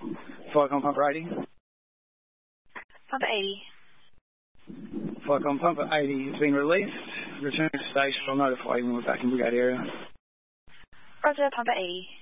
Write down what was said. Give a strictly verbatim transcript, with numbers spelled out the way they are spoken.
Flycom Pump eighty. Pump eighty. Flycom Pump eighty has been released. Return to station. I'll notify you when we're back in Brigade area. Roger, Pump eighty.